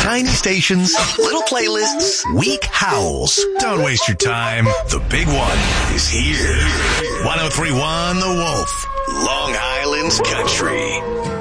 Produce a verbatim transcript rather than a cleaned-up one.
Tiny stations, little playlists, weak howls. Don't waste your time. The big one is here. one oh three point one The Wolf, Long Island's Country.